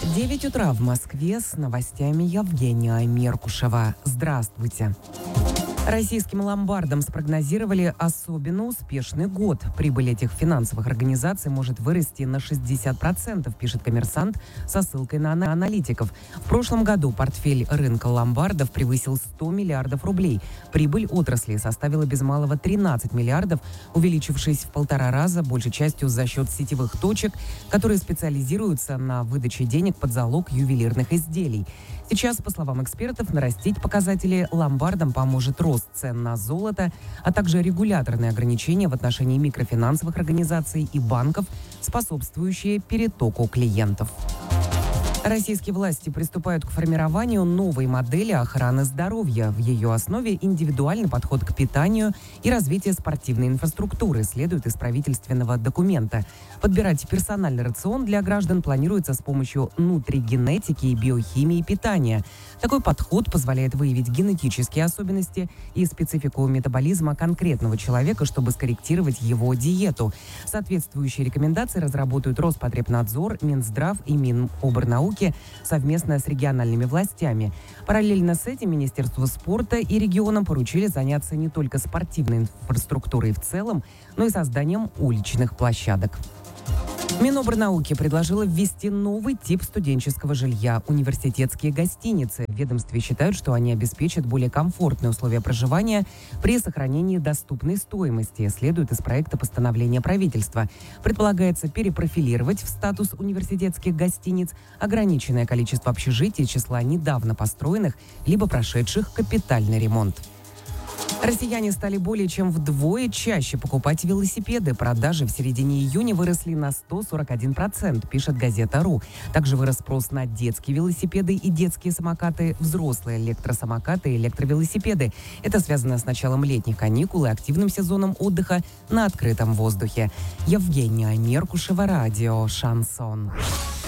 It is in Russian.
9 утра в Москве, с новостями Евгения Меркушева. Здравствуйте. Российским ломбардам спрогнозировали особенно успешный год. Прибыль этих финансовых организаций может вырасти на 60%, пишет «Коммерсант» со ссылкой на аналитиков. В прошлом году портфель рынка ломбардов превысил 100 миллиардов рублей. Прибыль отрасли составила без малого 13 миллиардов, увеличившись в 1,5 раза, большей частью за счет сетевых точек, которые специализируются на выдаче денег под залог ювелирных изделий. Сейчас, по словам экспертов, нарастить показатели ломбардам поможет рост цен на золото, а также регуляторные ограничения в отношении микрофинансовых организаций и банков, способствующие перетоку клиентов. Российские власти приступают к формированию новой модели охраны здоровья. В ее основе индивидуальный подход к питанию и развитие спортивной инфраструктуры, следует из правительственного документа. Подбирать персональный рацион для граждан планируется с помощью нутригенетики и биохимии питания. Такой подход позволяет выявить генетические особенности и специфику метаболизма конкретного человека, чтобы скорректировать его диету. Соответствующие рекомендации разработают Роспотребнадзор, Минздрав и Минобрнауки совместно с региональными властями. Параллельно с этим Министерству спорта и регионам поручили заняться не только спортивной инфраструктурой в целом, но и созданием уличных площадок. Минобрнауки предложила ввести новый тип студенческого жилья – университетские гостиницы. В ведомстве считают, что они обеспечат более комфортные условия проживания при сохранении доступной стоимости, следует из проекта постановления правительства. Предполагается перепрофилировать в статус университетских гостиниц ограниченное количество общежитий числа недавно построенных, либо прошедших капитальный ремонт. Россияне стали более чем вдвое чаще покупать велосипеды. Продажи в середине июня выросли на 141%, пишет газета.ру. Также вырос спрос на детские велосипеды и детские самокаты, взрослые электросамокаты и электровелосипеды. Это связано с началом летних каникул и активным сезоном отдыха на открытом воздухе. Евгения Меркушева, радио «Шансон».